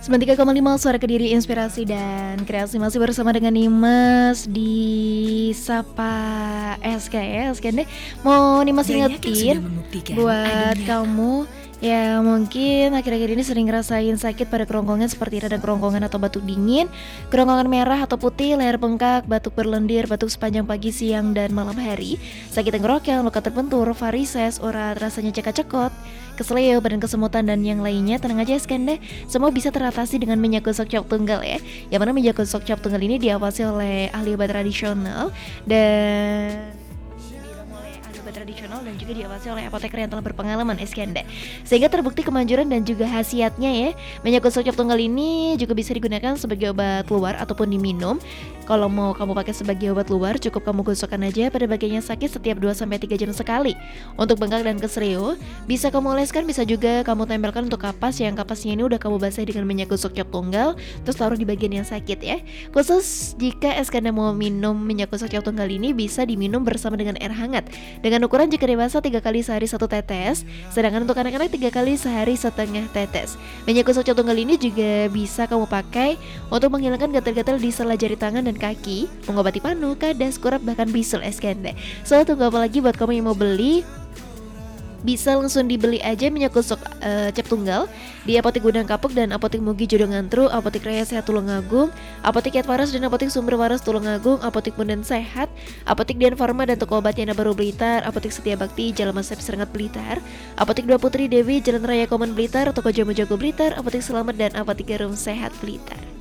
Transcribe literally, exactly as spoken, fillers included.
sembilan tiga koma lima Suara Kediri, inspirasi dan kreasi. Masih bersama dengan Nimas di Sapa S K ya, S K deh. Mau Nimas ingetin buat kamu ya mungkin akhir-akhir ini sering ngerasain sakit pada kerongkongan seperti radang kerongkongan atau batuk dingin, kerongkongan merah atau putih, leher bengkak, batuk berlendir, batuk sepanjang pagi, siang, dan malam hari, sakit tenggorokan, luka terbentur, varises, urat, rasanya cekak-cekot, keseleo, badan kesemutan, dan yang lainnya. Tenang aja Skanda, semua bisa teratasi dengan minyak gosok cap tunggal ya. Yang mana minyak gosok cap tunggal ini diawasi oleh ahli obat tradisional dan tradisional dan juga diawasi oleh apoteker yang telah berpengalaman Iskanda, sehingga terbukti kemanjuran dan juga khasiatnya ya. Minyak gosok cap tunggal ini juga bisa digunakan sebagai obat luar ataupun diminum. Kalau mau kamu pakai sebagai obat luar, cukup kamu gosokkan aja pada bagian yang sakit setiap dua sampai tiga jam sekali. Untuk bengkak dan keseleo, bisa kamu oleskan, bisa juga kamu tempelkan untuk kapas. Yang kapasnya ini udah kamu basahi dengan minyak gosok cap tunggal, terus taruh di bagian yang sakit ya. Khusus jika Iskanda mau minum minyak gosok cap tunggal ini, bisa diminum bersama dengan air hangat dengan ukuran jika dewasa tiga kali sehari satu tetes, sedangkan untuk anak-anak tiga kali sehari setengah tetes. Minyak gosok cap tunggal ini juga bisa kamu pakai untuk menghilangkan gatal-gatal di sela jari tangan dan kaki, mengobati panu, kadas, kurap, bahkan bisul Iskanda. So, tunggu apa lagi buat kamu yang mau beli? Bisa langsung dibeli aja minyak gosok uh, cap tunggal di Apotek Gudang Kapuk dan Apotek Mugi Jodo Ngantru, Apotek Raya Sehat Tulungagung, Apotek Yat Waras dan Apotek Sumber Waras Tulungagung, Apotek Bundan Sehat, Apotek Dian Farma dan Toko Obat Yana Baru Blitar, Apotek Setia Bakti, Jalan Masep Serengat Blitar, Apotek Dua Putri Dewi, Jalan Raya Koman Blitar, Toko Jamu Jago Blitar, Apotek Selamat dan Apotek Jarum Sehat Blitar.